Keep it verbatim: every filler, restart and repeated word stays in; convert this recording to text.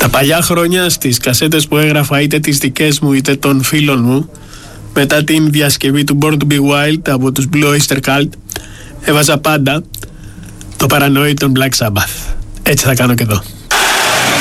Τα παλιά χρόνια στις κασέτες που έγραφα, είτε τις δικές μου είτε των φίλων μου, μετά την διασκευή του Born to be Wild από τους Blue Oyster Cult, έβαζα πάντα το Paranoid των Black Sabbath. Έτσι θα κάνω και εδώ.